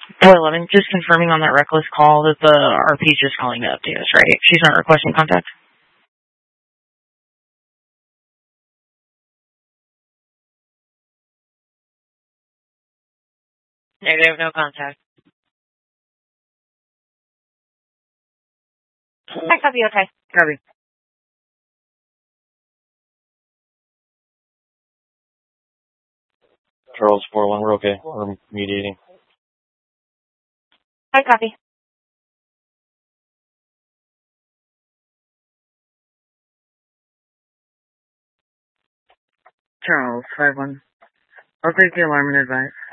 Boy, let me just confirming on that reckless call that the RP is just calling to update us, right? She's not requesting contact? Negative, no contact. I copy, okay. Copy. Charles 4-1, we're okay. We're mediating. I copy. Charles 5-1. I'll take the alarm and advise.